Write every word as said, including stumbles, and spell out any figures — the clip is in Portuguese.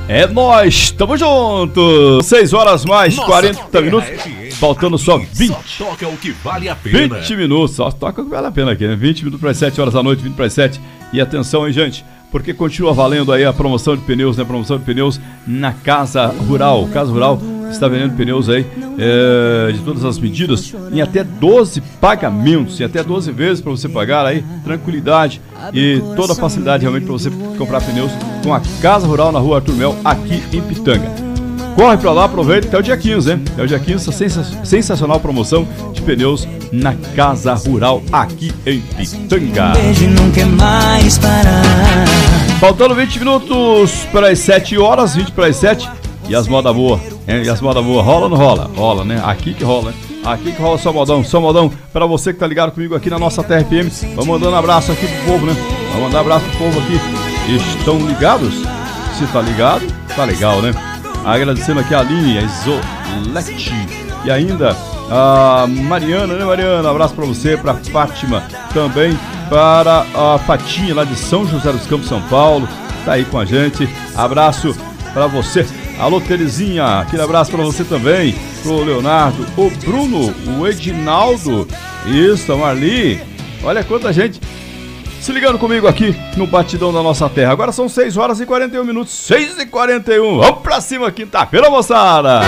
É nóis, tamo junto. seis horas mais Nossa, quarenta minutos. Faltando só vinte. Só toca o que vale a pena. vinte minutos, só toca o que vale a pena aqui, né? vinte minutos para as sete horas da noite, vinte para as sete. E atenção, hein, gente, porque continua valendo aí a promoção de pneus, né? Promoção de pneus na Casa Rural. Casa Rural está vendendo pneus aí é, de todas as medidas em até doze pagamentos, em até doze vezes para você pagar aí, tranquilidade e toda a facilidade realmente para você comprar pneus com a Casa Rural na Rua Arthur Mel, aqui em Pitanga. Corre pra lá, aproveita, até o dia quinze, né? Até o dia quinze, essa sensacional promoção de pneus na Casa Rural, aqui em Pitanga. Faltando vinte minutos para as sete horas, vinte para as sete. E as moda boa, hein? E as moda boa, rola ou não rola? Rola, né? Aqui que rola, né? Aqui que rola só modão, só modão. Pra você que tá ligado comigo aqui na nossa T R P M, vamos mandando abraço aqui pro povo, né? Vamos mandar abraço pro povo aqui. Estão ligados? Se tá ligado, tá legal, né? Agradecendo aqui a Aline, a Isolete e ainda a Mariana, né, Mariana? Abraço pra você, pra Fátima, também para a Fatinha lá de São José dos Campos, São Paulo, tá aí com a gente. Abraço pra você. Alô, Terezinha, aquele abraço pra você também, pro Leonardo, o Bruno, o Edinaldo, isso, a Marli. Olha quanta gente se ligando comigo aqui no Batidão da Nossa Terra. Agora são seis horas e quarenta e um minutos, seis e quarenta e um. Vamos pra cima, quinta-feira, moçada!